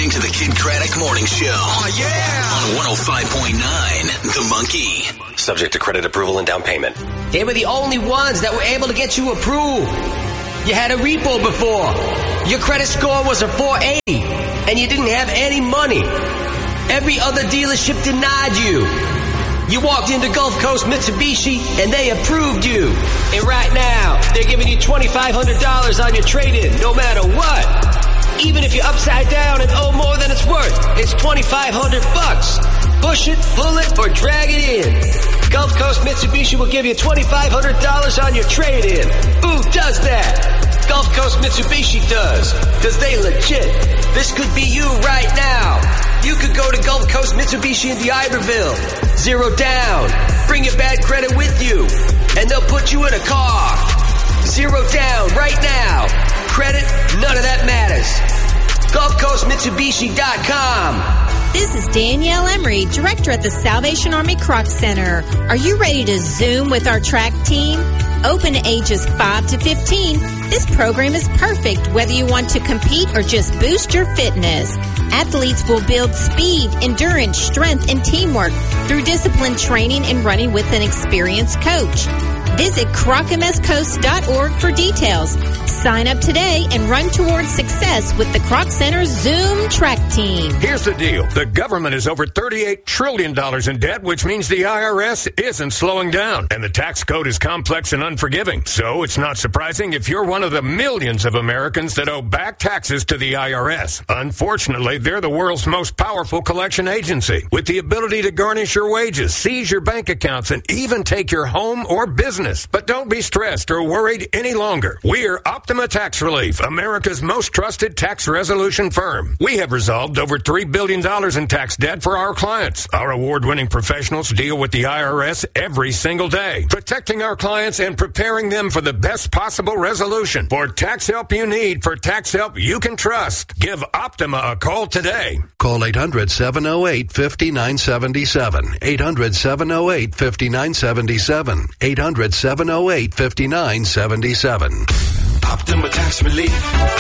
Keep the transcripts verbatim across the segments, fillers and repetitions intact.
listening to the Kid Craddock Morning Show. Oh, yeah! On one oh five point nine, The Monkey. Subject to credit approval and down payment. They were the only ones that were able to get you approved. You had a repo before. Your credit score was a four eighty, and you didn't have any money. Every other dealership denied you. You walked into Gulf Coast Mitsubishi, and they approved you. And right now, they're giving you twenty-five hundred dollars on your trade-in, no matter what. Even if you're upside down and owe more than it's worth, it's twenty-five hundred bucks. Push it, pull it, or drag it in. Gulf Coast Mitsubishi will give you twenty-five hundred dollars on your trade-in. Who does that? Gulf Coast Mitsubishi does, because they legit. This could be you right now. You could go to Gulf Coast Mitsubishi in D'Iberville. Zero down. Bring your bad credit with you, and they'll put you in a car. Zero down right now. Credit, none of that matters. Gulf Coast Mitsubishi dot com. This is Danielle Emery, Director at the Salvation Army Croc Center. Are you ready to Zoom with our track team? Open to ages five to fifteen, this program is perfect whether you want to compete or just boost your fitness. Athletes will build speed, endurance, strength, and teamwork through disciplined training and running with an experienced coach. Visit croc m s coast dot org for details. Sign up today and run towards success with the Croc Center Zoom track team. Here's the deal. The government is over thirty-eight trillion dollars in debt, which means the I R S isn't slowing down. And the tax code is complex and unforgiving. So it's not surprising if you're one of the millions of Americans that owe back taxes to the I R S. Unfortunately, they're the world's most powerful collection agency, with the ability to garnish your wages, seize your bank accounts, and even take your home or business. But don't be stressed or worried any longer. We're Optima Tax Relief, America's most trusted tax resolution firm. We have resolved over three billion dollars in tax debt for our clients. Our award-winning professionals deal with the I R S every single day, protecting our clients and preparing them for the best possible resolution. For tax help you need, for tax help you can trust, give Optima a call today. Call eight hundred, seven oh eight, five nine seven seven. eight hundred, seven oh eight, five nine seven seven. eight hundred, seven oh eight, five nine seven seven. Optima Tax Relief.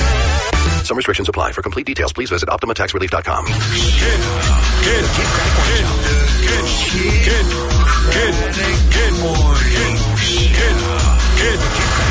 Some restrictions apply. For complete details, please visit optima tax relief dot com. Kid, kid, kid, kid, kid, kid, kid, kid, kid, kid, kid.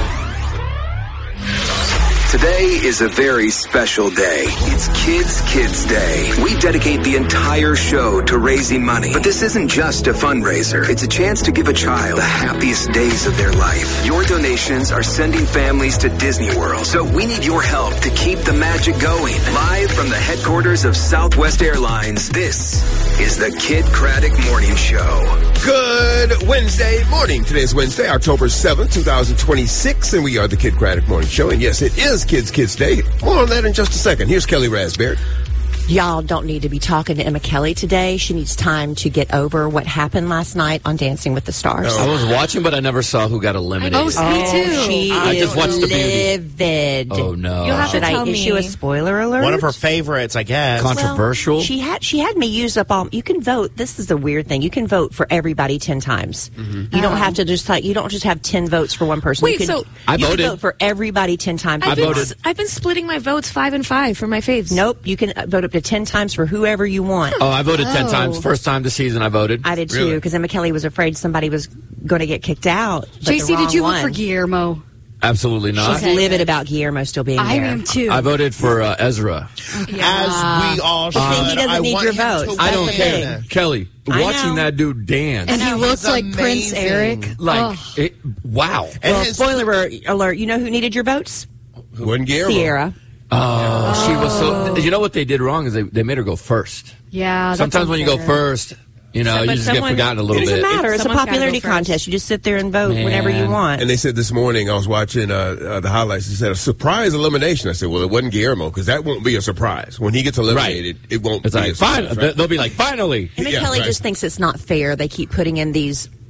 Today is a very special day. It's Kids Kids Day. We dedicate the entire show to raising money. But this isn't just a fundraiser. It's a chance to give a child the happiest days of their life. Your donations are sending families to Disney World. So we need your help to keep the magic going. Live from the headquarters of Southwest Airlines, this is the Kid Craddock Morning Show. Good Wednesday morning. Today is Wednesday, October seventh, twenty twenty-six, and we are the Kid Craddock Morning Show. And yes, it is Kids Kids Day. More on that in just a second. Here's Kelly Raspberry. Y'all don't need to be talking to Emma Kelly today. She needs time to get over what happened last night on Dancing with the Stars. I was watching, but I never saw who got eliminated. Oh, me too. She I is just watched the beauty. livid. Oh, no. You'll have Should to I tell me. issue a spoiler alert? One of her favorites, I guess. Controversial. Well, she had she had me use up all. You can vote. This is the weird thing. You can vote for everybody ten times. Mm-hmm. You don't Oh. have to just like you don't just have ten votes for one person. Wait, you can, so- I you voted. can vote for everybody ten times. I've if been, you want. I've been splitting my votes five and five for my faves. Nope. You can vote up to ten times for whoever you want. Oh, I voted ten Oh. times. First time this season I voted. I did too, Really? because Emma Kelly was afraid somebody was going to get kicked out. but J C, the did you wrong vote for one. Guillermo? Absolutely not. She's livid about Guillermo still being I there. am too. I voted for uh, Ezra. As we all should. He doesn't I need want your him to votes. I don't That's the care. thing. Kelly, I watching know. that dude dance. and he know, looks he's like Prince amazing. Eric. like, Oh. it, wow. And Well, his- spoiler alert, you know who needed your votes? Wasn't Guillermo. Sierra. Oh, she was so. You know what they did wrong is they, they made her go first. Yeah. that's Sometimes when you go unfair. first, you know, So- you but just someone- get forgotten a little It It doesn't bit. matter. It's a Someone's gotta popularity go first. contest. You just sit there and vote whenever you Man. want. And they said this morning, I was watching uh, uh, the highlights, they said a surprise elimination. I said, well, it wasn't Guillermo, because that won't be a surprise. When he gets eliminated, it won't It's be like, a surprise. fine. right? They'll be like, finally. Emma Yeah, Kelly right. just thinks it's not fair. They keep putting in these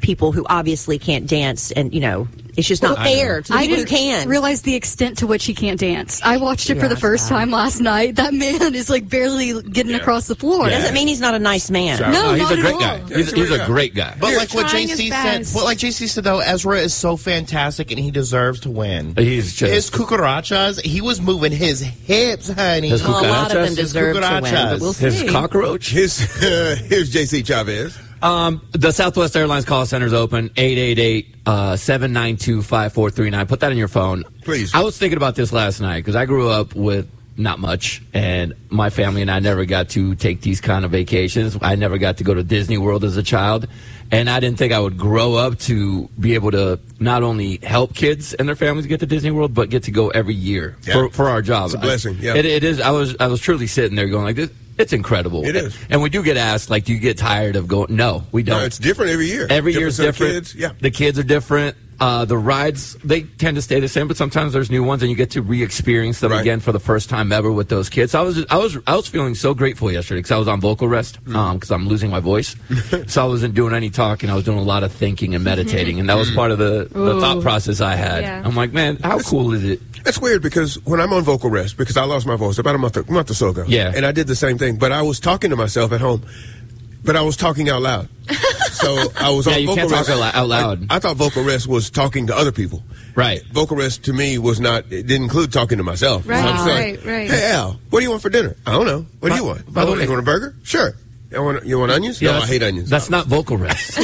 people who obviously can't dance, and you know, it's just not fair to the I people who didn't can. realize the extent to which he can't dance. I watched it Yeah, for the that's first bad. time last night. That man is like barely getting across the floor. Doesn't mean he's not a nice man. No, No, he's not a at great all. guy. He's, he's a great guy. But like what trying J C his said, best. well, like J C said though, Ezra is so fantastic and he deserves to win. He's just His cucarachas, he was moving his hips, honey. His Well, a lot of them His deserve to win, but we'll see. his cockroach. Here's, uh, here's J C Chavez. Um, the Southwest Airlines call center is open, eight eight eight, seven nine two, five four three nine. Put that in your phone. Please. I was thinking about this last night because I grew up with not much, and my family and I never got to take these kind of vacations. I never got to go to Disney World as a child, and I didn't think I would grow up to be able to not only help kids and their families get to Disney World, but get to go every year Yeah. for, for our job. It's a blessing, yeah. It, it is. I was I was truly sitting there going like this. It's incredible. It is. And we do get asked, like, do you get tired of going? No, we don't. No, it's different every year. Every Different year's set of different. kids, yeah. The kids are different. Uh, the rides, they tend to stay the same, but sometimes there's new ones, and you get to re-experience them Right. again for the first time ever with those kids. So I was, I was, I was feeling so grateful yesterday because I was on vocal rest because um, 'cause I'm losing my voice, so I wasn't doing any talking. I was doing a lot of thinking and meditating, and that was part of the, the thought process I had. Yeah. I'm like, man, how cool is it? It's weird because when I'm on vocal rest, because I lost my voice about a month, a month or so ago. Yeah. And I did the same thing, but I was talking to myself at home, but I was talking out loud. So I was Yeah, on you vocal can't talk rest. out lou- out loud. I, I thought vocal rest was talking to other people. Right. Vocal rest to me was not, it didn't include talking to myself. Right, So I'm saying, right, right. Hey, Al, what do you want for dinner? I don't know. What do you want? by the Oh, way- you want a burger? Sure. You want, you want onions? Yeah, no, I that's- hate onions. That's not vocal rest.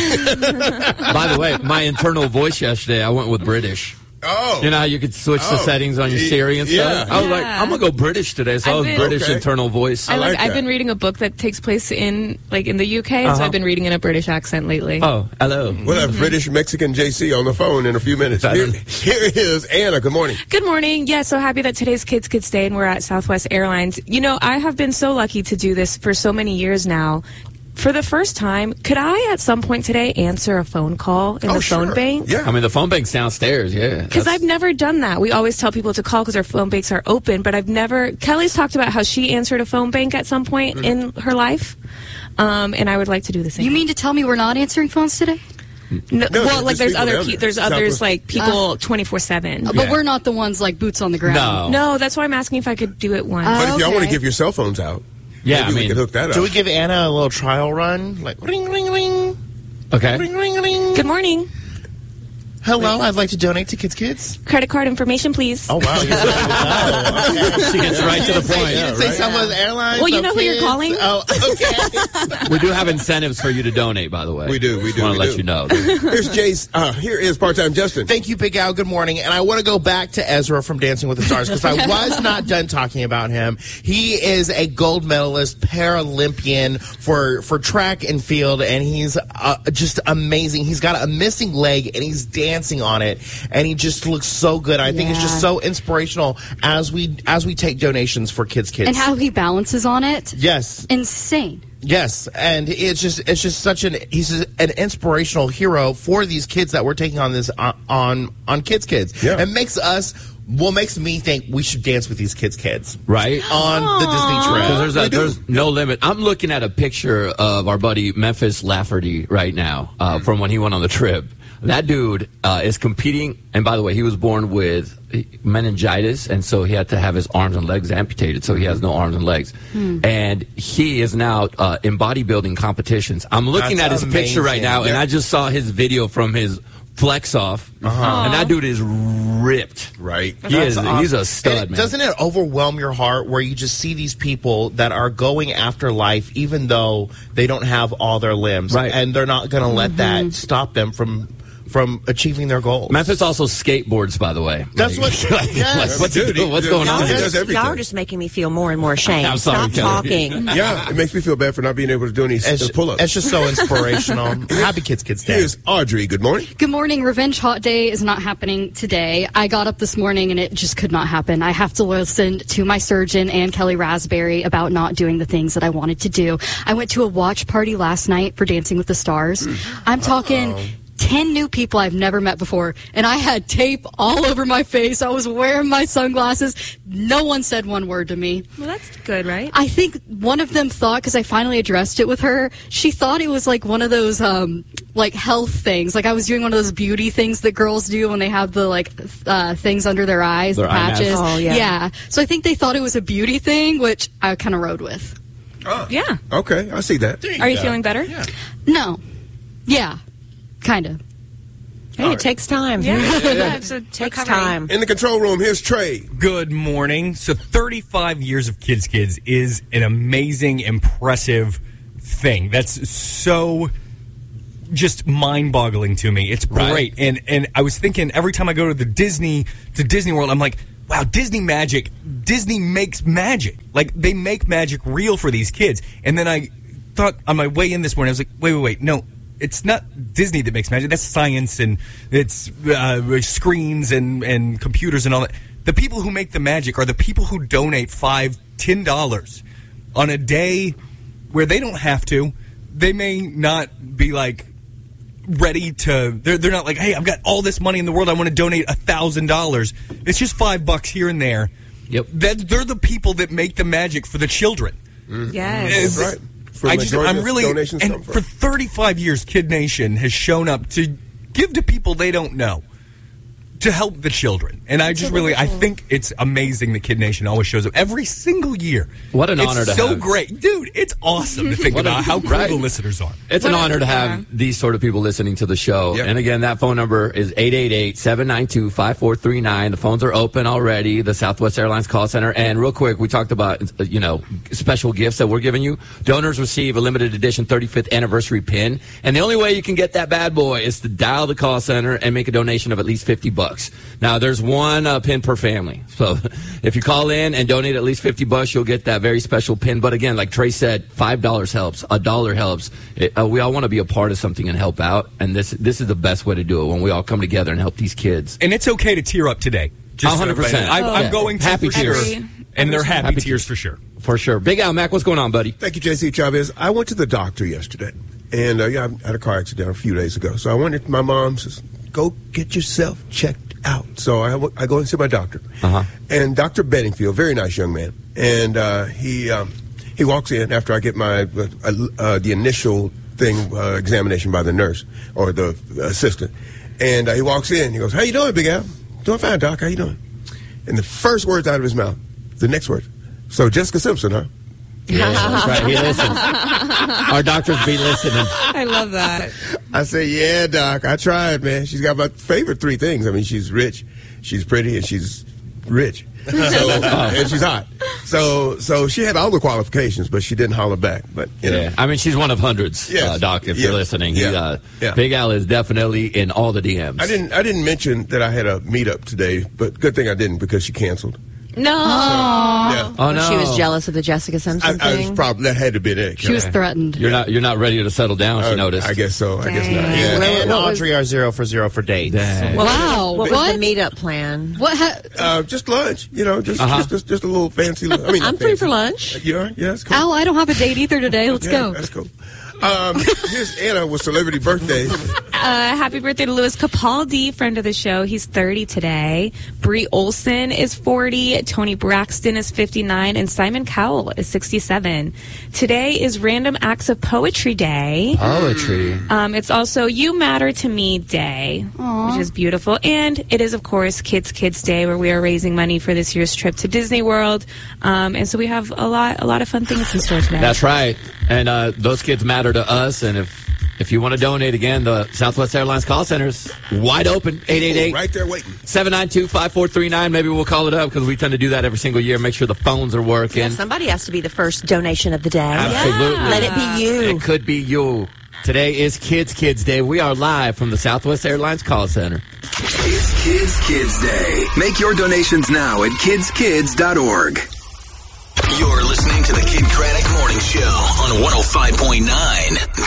By the way, my internal voice yesterday, I went with British. Oh. You know how you could switch the Oh. settings on your Siri and Yeah. stuff? I was like, Yeah. I'm going to go British today, so I I've was been- British Okay. internal voice. I like, like I've that. been reading a book that takes place in like in the U K, Uh-huh. so I've been reading in a British accent lately. Oh, hello. We'll have British Mexican J C on the phone in a few minutes. Here, here is Anna. Good morning. Good morning. Yeah, so happy that today's Kids Kids Day and we're at Southwest Airlines. You know, I have been so lucky to do this for so many years now. For the first time, could I at some point today answer a phone call in Oh, the phone sure. bank? Yeah. I mean, the phone bank's downstairs, yeah. Because That's- I've never done that. We always tell people to call because our phone banks are open, but I've never. Kelly's talked about how she answered a phone bank at some point Mm. in her life, um, and I would like to do the same. You mean to tell me we're not answering phones today? No, No, well, like there's there's people other down pe- there. there's others Southwest- like people twenty four seven. But Yeah. we're not the ones like boots on the ground. No. No, that's why I'm asking if I could do it once. Uh, But if y'all want to okay. give your cell phones out, Yeah, maybe I we mean- can hook that up. Should we give Anna a little trial run? Like, ring, ring, ring, Okay. ring, ring, ring. Good morning. Hello, I'd like to donate to Kids Kids. Credit card information, please. Oh, wow. You oh, okay. She gets right to the point. You didn't say Southwest Airlines. Well, you no know who you're kids. calling? Oh, okay. We do have incentives for you to donate, by the way. We do, we do, want we to let do. you know. Here's Jace. Uh, here is part-time Justin. Thank you, Big Al. Good morning. And I want to go back to Ezra from Dancing with the Stars because I was not done talking about him. He is a gold medalist, Paralympian for, for track and field, and he's uh, just amazing. He's got a missing leg, and he's dancing on it, and he just looks so good. I think it's just Yeah. so inspirational as we as we take donations for Kids Kids. And how he balances on it. Yes. Insane. Yes, and it's just it's just such an he's an inspirational hero for these kids that we're taking on this on on, on Kids Kids. Yeah. It makes us well makes me think we should dance with these kids kids Right? on the Disney trip. Because there's, a, there's no limit. I'm looking at a picture of our buddy Memphis Lafferty right now uh, from when he went on the trip. That dude uh, is competing, and by the way, he was born with meningitis, and so he had to have his arms and legs amputated, so he has no arms and legs. Hmm. And he is now uh, in bodybuilding competitions. I'm looking That's at his picture right amazing. now, and Yeah. I just saw his video from his flex off, Uh-huh. and that dude is ripped. Right. He is, That's he's a awesome. stud, And it- man. Doesn't it overwhelm your heart where you just see these people that are going after life even though they don't have all their limbs, Right. and they're not going to let that stop them from from achieving their goals. Memphis also skateboards, by the way. That's Like- what- like, yes. like, what's, Dude, he, he- what's dude, going he on Y'all does here? just, everything. y'all are just making me feel more and more ashamed. I'm sorry, Stop Kelly. talking. Yeah, it makes me feel bad for not being able to do any It's, uh, pull-ups. it's just so inspirational. Happy Kids Kids Day. Here's Audrey. Good morning. Good morning. Revenge Hot Day is not happening today. I got up this morning and it just could not happen. I have to listen to my surgeon and Kelly Raspberry about not doing the things that I wanted to do. I went to a watch party last night for Dancing with the Stars. I'm talking ten new people I've never met before, and I had tape all over my face. I was wearing my sunglasses. No one said one word to me. Well, that's good, right? I think one of them thought, because I finally addressed it with her, she thought it was like one of those um, like health things. Like I was doing one of those beauty things that girls do when they have the like uh, things under their eyes, Their the eye patches. masks. Oh, yeah. yeah. So I think they thought it was a beauty thing, which I kind of rode with. Oh, Yeah. okay. I see that. Are you feeling better? Yeah. No. Yeah. Kind of. Hey, All it right. takes time. Yeah. yeah, yeah. It's a Takes recovery. time. In the control room, here's Trey. Good morning. So thirty-five years of Kids Kids is an amazing, impressive thing. That's so just mind-boggling to me. It's great. Right. And and I was thinking every time I go to the Disney to Disney World, I'm like, wow, Disney magic. Disney makes magic. Like they make magic real for these kids. And then I thought on my way in this morning, I was like, wait, wait, wait, no. It's not Disney that makes magic. That's science and it's uh, screens and, and computers and all that. The people who make the magic are the people who donate five, ten dollars on a day where they don't have to. They may not be like ready to. They're they're not like, hey, I've got all this money in the world. I want to donate a thousand dollars. It's just five bucks here and there. Yep. That they're the people that make the magic for the children. Yes. That's right. For I the just, majority I'm of really, donations come and from. for thirty-five years, Kid Nation has shown up to give to people they don't know, to help the children. And I just really, I think it's amazing that Kid Nation always shows up every single year. What an it's honor to so have. great. Dude, it's awesome to think What a- about how cool right. the listeners are. It's an What a- honor to have yeah. these sort of people listening to the show. Yep. And again, that phone number is eight eight eight, seven nine two, five four three nine. The phones are open already, the Southwest Airlines call center. And real quick, we talked about, uh, you know, special gifts that we're giving you. Donors receive a limited edition thirty-fifth anniversary pin. And the only way you can get that bad boy is to dial the call center and make a donation of at least fifty bucks. Now, there's one uh, pin per family. So if you call in and donate at least fifty bucks, you'll get that very special pin. But again, like Trey said, five dollars helps, a dollar helps. It, uh, we all want to be a part of something and help out. And this this is the best way to do it, when we all come together and help these kids. And it's okay to tear up today. Just one hundred percent. I'm, Oh, I'm yeah. going to Happy for tears. sure. And they're happy, Happy tears for sure. For sure. Big Al, Mac, what's going on, buddy? Thank you, J C Chavez. I went to the doctor yesterday, and uh, yeah, I had a car accident a few days ago. So I went to my mom, says, go get yourself checked out. So I, w- I go and see my doctor. Uh-huh. And Doctor Bedingfield, very nice young man. And uh, he um, he walks in after I get my uh, uh, the initial thing uh, examination by the nurse or the assistant. And uh, he walks in. He goes, how you doing, Big Al? Doing fine, Doc. How you doing? And the first words out of his mouth, the next word. So Jessica Simpson, huh? Yeah, that's right. He listens. Our doctors be listening. I love that. I say, yeah, Doc, I tried, man. She's got my favorite three things. I mean, she's rich, she's pretty, and she's rich. So, and she's hot. So so she had all the qualifications, but she didn't holler back. But you know. Yeah, I mean, she's one of hundreds, Yes. uh, Doc, if Yeah. you're listening. He, Yeah. uh, Yeah. Big Al is definitely in all the D Ms. I didn't I didn't mention that I had a meetup today, but good thing I didn't because she canceled. No. Yeah. Oh, no. She was jealous of the Jessica Simpson I, I thing. was probably that had to be it. She was threatened. You're not You're not ready to settle down, she Uh, noticed. I guess so. I guess not. Dang. Yeah. Well, And what was- Audrey are zero for zero for dates. Dang. What Wow. Was, what, What? was the meetup plan? What? Ha- Uh, just lunch, you know, just, Uh-huh. just, just just a little fancy. I mean, I'm not free fancy. for lunch. You are? Yeah, that's cool. Al, I don't have a date either today. Let's Yeah, go. That's cool. Um, here's Anna with celebrity birthdays. Uh, happy birthday to Louis Capaldi, friend of the show. He's thirty today. Brie Olson is forty. Tony Braxton is fifty-nine. And Simon Cowell is sixty-seven. Today is Random Acts of Poetry Day. Poetry. Um, it's also You Matter to Me Day, Aw. which is beautiful. And it is, of course, Kids Kids Day, where we are raising money for this year's trip to Disney World. Um, and so we have a lot, a lot of fun things in store today. That's right. And uh, those kids matter to us. And if if you want to donate, again, the Southwest Airlines call center's wide open. eight eight eight, Right there waiting. seven nine two, five four three nine. Maybe we'll call it up because we tend to do that every single year. Make sure the phones are working. Yeah, somebody has to be the first donation of the day. Absolutely. Let it be you. It could be you. Today is Kids Kids Day. We are live from the Southwest Airlines call center. It's Kids Kids Day. Make your donations now at kids kids dot org. You're listening to the Kid Craddock Morning Show on one oh five point nine